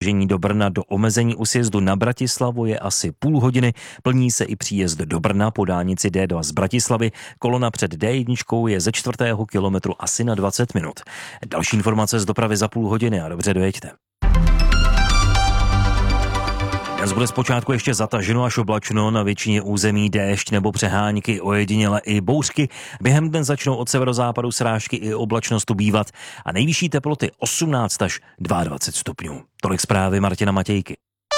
zdržení do Brna do omezení u sjezdu na Bratislavu je asi půl hodiny. Plní se i příjezd do Brna po dálnici D2 z Bratislavy. Kolona před D1 je ze 4. kilometru asi na 20 minut. Další informace z dopravy za půl hodiny a dobře dojeďte. Dnes bude zpočátku ještě zataženo až oblačno, na většině území déšť nebo přehánky, ojediněle i bouřky. Během dne začnou od severozápadu srážky i oblačnost ubývat a nejvyšší teploty 18 až 22 stupňů. Tolik zprávy Martina Matějky.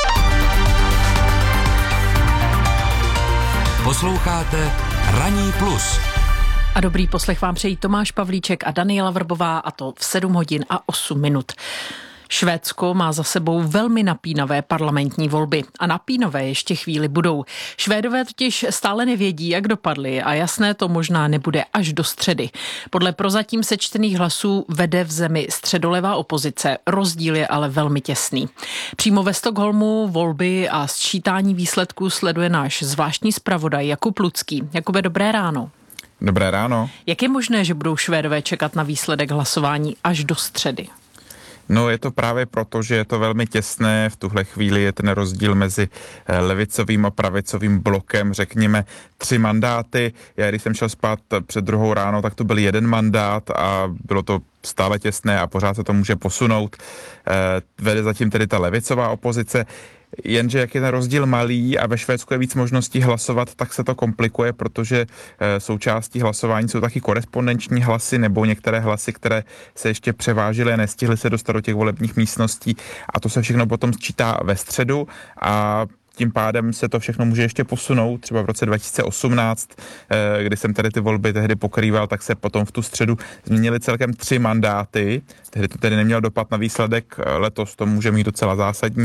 Posloucháte Ranní plus. A dobrý poslech vám přejí Tomáš Pavlíček a Daniela Vrbová, a to v 7 hodin a 8 minut. Švédsko má za sebou velmi napínavé parlamentní volby a napínavé ještě chvíli budou. Švédové totiž stále nevědí, jak dopadly a jasné to možná nebude až do středy. Podle prozatím sečtených hlasů vede v zemi středolevá opozice, rozdíl je ale velmi těsný. Přímo ve Stockholmu volby a sčítání výsledků sleduje náš zvláštní zpravodaj Jakub Lucký. Jakube, dobré ráno. Dobré ráno. Jak je možné, že budou Švédové čekat na výsledek hlasování až do středy? No, je to právě proto, že je to velmi těsné. V tuhle chvíli je ten rozdíl mezi levicovým a pravicovým blokem, řekněme, 3 mandáty. Já, když jsem šel spát před 2 ráno, tak to byl 1 mandát a bylo to stále těsné a pořád se to může posunout. Vede zatím tedy ta levicová opozice. Jenže jak je ten rozdíl malý a ve Švédsku je víc možností hlasovat, tak se to komplikuje, protože součástí hlasování jsou taky korespondenční hlasy nebo některé hlasy, které se ještě převážily a nestihly se dostat do těch volebních místností, a to se všechno potom sčítá ve středu a tím pádem se to všechno může ještě posunout. Třeba v roce 2018, kdy jsem tady ty volby tehdy pokrýval, tak se potom v tu středu změnily celkem 3 mandáty. Tehdy to tedy nemělo dopad na výsledek, letos to může mít docela zásadní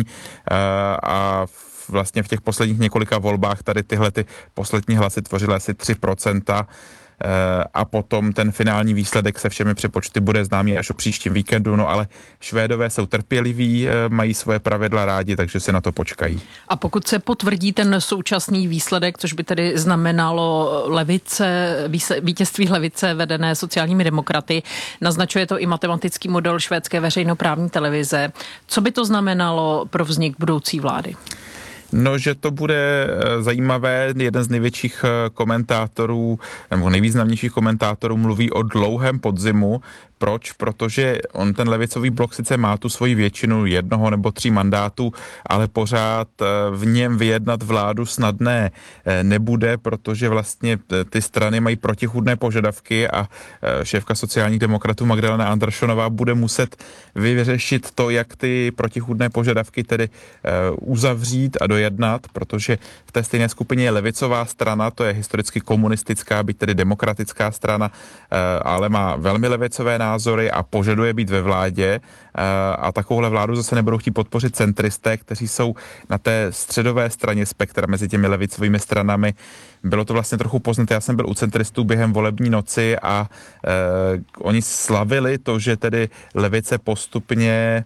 a vlastně v těch posledních několika volbách tady tyhle ty poslední hlasy tvořily asi 3%. A potom ten finální výsledek se všemi přepočty bude známý až o příštím víkendu, no ale Švédové jsou trpěliví, mají svoje pravidla rádi, takže si na to počkají. A pokud se potvrdí ten současný výsledek, což by tedy znamenalo vítězství levice vedené sociálními demokraty, naznačuje to i matematický model švédské veřejnoprávní televize. Co by to znamenalo pro vznik budoucí vlády? No, že to bude zajímavé. Jeden z největších komentátorů, nebo nejvýznamnějších komentátorů mluví o dlouhém podzimu. Proč? Protože on, ten levicový blok, sice má tu svoji většinu 1 nebo 3 mandátů, ale pořád v něm vyjednat vládu snadné nebude, protože vlastně ty strany mají protichůdné požadavky a šéfka sociálních demokratů Magdalena Andersonová bude muset vyřešit to, jak ty protichůdné požadavky tedy uzavřít a dojednat, protože v té stejné skupině je levicová strana, to je historicky komunistická, byť tedy demokratická strana, ale má velmi levicové názory a požaduje být ve vládě, a takovouhle vládu zase nebudou chtít podpořit centristé, kteří jsou na té středové straně spektra mezi těmi levicovými stranami. Bylo to vlastně trochu poznat, já jsem byl u centristů během volební noci a oni slavili to, že tedy levice postupně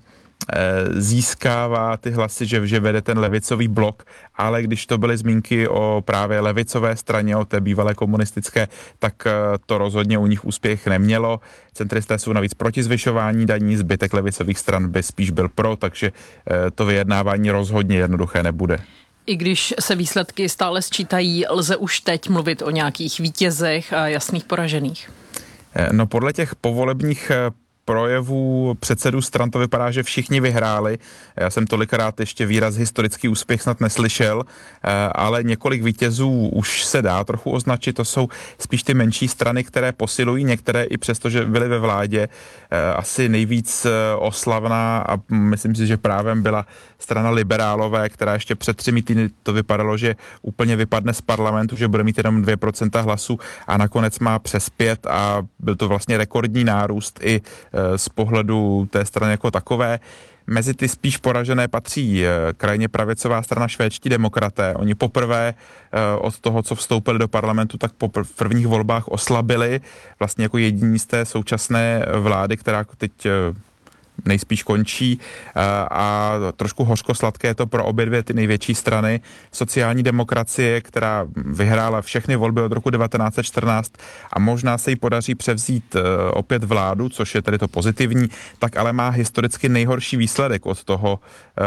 získává ty hlasy, že vede ten levicový blok, ale když to byly zmínky o právě levicové straně, o té bývalé komunistické, tak to rozhodně u nich úspěch nemělo. Centristé jsou navíc proti zvyšování daní, zbytek levicových stran by spíš byl pro, takže to vyjednávání rozhodně jednoduché nebude. I když se výsledky stále sčítají, lze už teď mluvit o nějakých vítězech a jasných poražených? No, podle těch povolebních projevů předsedů stran to vypadá, že všichni vyhráli. Já jsem tolikrát ještě výraz historický úspěch snad neslyšel, ale několik vítězů už se dá trochu označit. To jsou spíš ty menší strany, které posilují, některé i přesto, že byly ve vládě. Asi nejvíc oslavná a myslím si, že právem byla strana liberálové, která ještě před 3 týdny to vypadalo, že úplně vypadne z parlamentu, že bude mít jenom 2% hlasů a nakonec má přes 5 a byl to vlastně rekordní nárůst i z pohledu té strany jako takové. Mezi ty spíš poražené patří krajně pravicová strana Švédští demokraté. Oni poprvé od toho, co vstoupili do parlamentu, tak po prvních volbách oslabili vlastně jako jediní z té současné vlády, která teď nejspíš končí, a trošku hořkosladké je to pro obě dvě ty největší strany. Sociální demokracie, která vyhrála všechny volby od roku 1914 a možná se jí podaří převzít opět vládu, což je tedy to pozitivní, tak ale má historicky nejhorší výsledek od toho